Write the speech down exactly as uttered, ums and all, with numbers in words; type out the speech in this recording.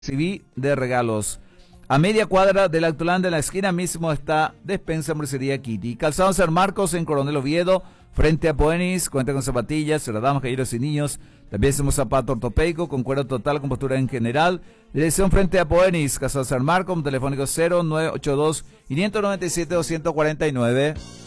recibí de regalos. A media cuadra del Actulanda, en la esquina mismo, está Despensa Hamburguesería Kitty. Calzado San Marcos en Coronel Oviedo, frente a Poenis. Cuenta con zapatillas, damas, caballeros y niños. También hacemos zapato ortopédico con cuero total, con postura en general. Dirección frente a Poenis, Calzado San Marcos, telefónico cero nueve ocho dos, cinco nueve siete, dos cuatro nueve.